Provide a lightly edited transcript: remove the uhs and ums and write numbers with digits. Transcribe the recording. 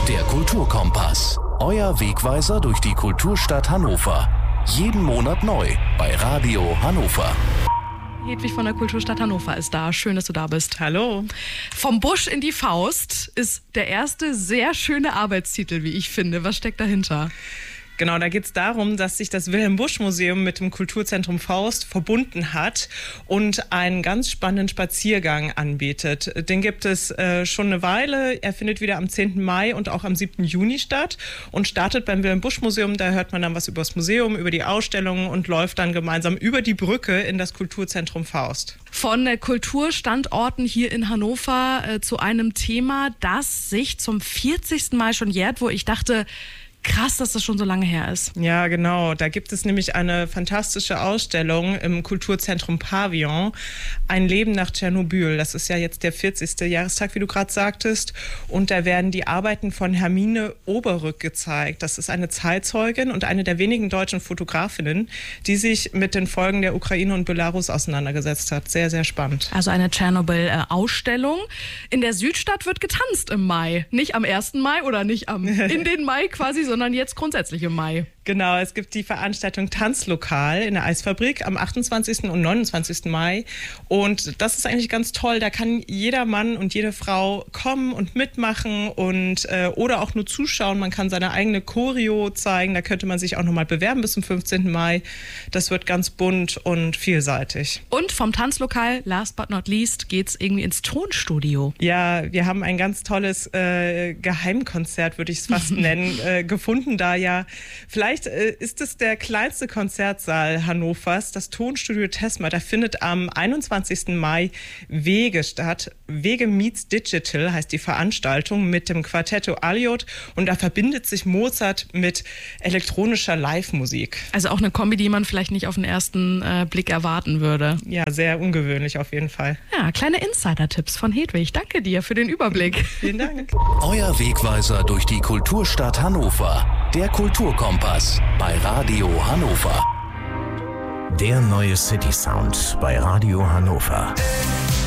Der Kulturkompass. Euer Wegweiser durch die Kulturstadt Hannover. Jeden Monat neu bei Radio Hannover. Hedwig von der Kulturstadt Hannover ist da. Schön, dass du da bist. Hallo. Vom Busch in die Faust ist der erste sehr schöne Arbeitstitel, wie ich finde. Was steckt dahinter? Genau, da geht es darum, dass sich das Wilhelm-Busch-Museum mit dem Kulturzentrum Faust verbunden hat und einen ganz spannenden Spaziergang anbietet. Den gibt es schon eine Weile. Er findet wieder am 10. Mai und auch am 7. Juni statt und startet beim Wilhelm-Busch-Museum. Da hört man dann was über das Museum, über die Ausstellungen und läuft dann gemeinsam über die Brücke in das Kulturzentrum Faust. Von Kulturstandorten hier in Hannover zu einem Thema, das sich zum 40. Mal schon jährt, wo ich dachte, krass, dass das schon so lange her ist. Ja, genau. Da gibt es nämlich eine fantastische Ausstellung im Kulturzentrum Pavillon. Ein Leben nach Tschernobyl. Das ist ja jetzt der 40. Jahrestag, wie du gerade sagtest. Und da werden die Arbeiten von Hermine Oberrück gezeigt. Das ist eine Zeitzeugin und eine der wenigen deutschen Fotografinnen, die sich mit den Folgen der Ukraine und Belarus auseinandergesetzt hat. Sehr, sehr spannend. Also eine Tschernobyl-Ausstellung. In der Südstadt wird getanzt im Mai. Nicht am 1. Mai oder nicht in den Mai quasi, sondern jetzt grundsätzlich im Mai. Genau, es gibt die Veranstaltung Tanzlokal in der Eisfabrik am 28. und 29. Mai. Und das ist eigentlich ganz toll. Da kann jeder Mann und jede Frau kommen und mitmachen und oder auch nur zuschauen. Man kann seine eigene Choreo zeigen. Da könnte man sich auch nochmal bewerben bis zum 15. Mai. Das wird ganz bunt und vielseitig. Und vom Tanzlokal, last but not least, geht's irgendwie ins Tonstudio. Ja, wir haben ein ganz tolles Geheimkonzert, würde ich es fast nennen, gefunden, da ja vielleicht ist es der kleinste Konzertsaal Hannovers, das Tonstudio Tesma. Da findet am 21. Mai Wege statt. Wege meets Digital heißt die Veranstaltung mit dem Quartetto Alliot. Und da verbindet sich Mozart mit elektronischer Live-Musik. Also auch eine Kombi, die man vielleicht nicht auf den ersten Blick erwarten würde. Ja, sehr ungewöhnlich auf jeden Fall. Ja, kleine Insider-Tipps von Hedwig. Danke dir für den Überblick. Vielen Dank. Euer Wegweiser durch die Kulturstadt Hannover. Der Kulturkompass bei Radio Hannover. Der neue City Sound bei Radio Hannover.